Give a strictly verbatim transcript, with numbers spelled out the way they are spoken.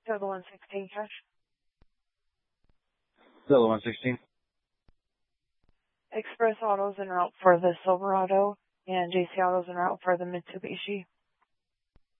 So the one sixteen cash. So the one sixteen. Express Autos en route for the Silverado and J C Autos en route for the Mitsubishi.